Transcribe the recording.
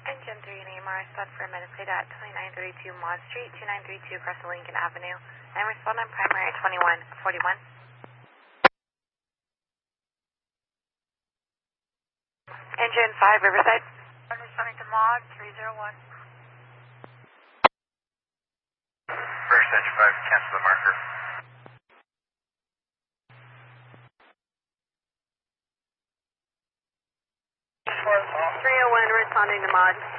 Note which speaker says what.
Speaker 1: Engine 3 and AMR, respond for a minute plate at 2932 Maud Street, 2932 across the Lincoln Avenue. And respond on primary 2141. Engine 5, Riverside.
Speaker 2: Responding to Maud 301.
Speaker 3: First, Engine 5, cancel the marker.
Speaker 2: 301, responding to Maud.